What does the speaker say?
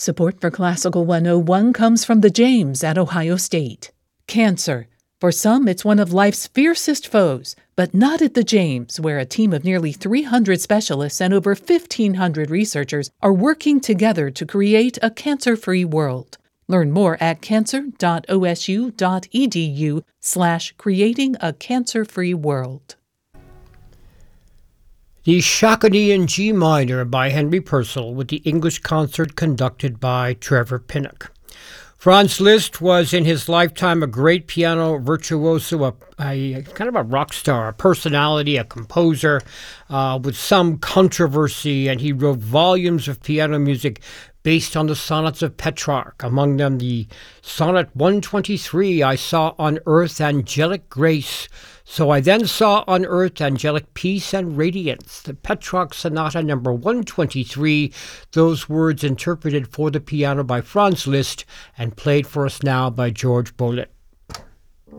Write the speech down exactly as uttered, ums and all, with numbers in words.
Support for Classical one oh one comes from the James at Ohio State. Cancer. For some, it's one of life's fiercest foes, but not at the James, where a team of nearly three hundred specialists and over fifteen hundred researchers are working together to create a cancer-free world. Learn more at cancer.osu.edu slash creating a cancer-free world. The Shakopee in G minor by Henry Purcell with the English concert conducted by Trevor Pinnock. Franz Liszt was in his lifetime a great piano virtuoso, a, a kind of a rock star, a personality, a composer uh, with some controversy, and he wrote volumes of piano music based on the sonnets of Petrarch, among them the Sonnet one twenty-three, I saw on earth angelic grace, so I then saw on earth angelic peace and radiance. The Petrarch Sonata number one twenty-three, those words interpreted for the piano by Franz Liszt and played for us now by George Bolet.